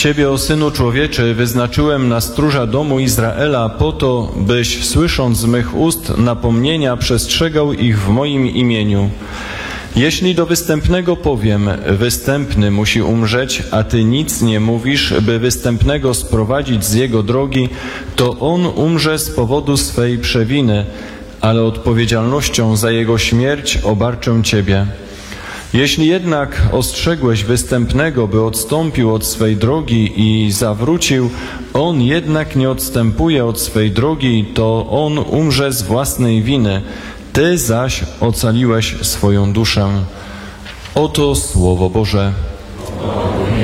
Ciebie, o Synu Człowieczy, wyznaczyłem na stróża domu Izraela po to, byś, słysząc z mych ust napomnienia, przestrzegał ich w moim imieniu. Jeśli do występnego powiem, występny musi umrzeć, a Ty nic nie mówisz, by występnego sprowadzić z jego drogi, to on umrze z powodu swej przewiny, ale odpowiedzialnością za jego śmierć obarczę Ciebie. Jeśli jednak ostrzegłeś występnego, by odstąpił od swej drogi i zawrócił, on jednak nie odstępuje od swej drogi, to on umrze z własnej winy. Ty zaś ocaliłeś swoją duszę. Oto Słowo Boże.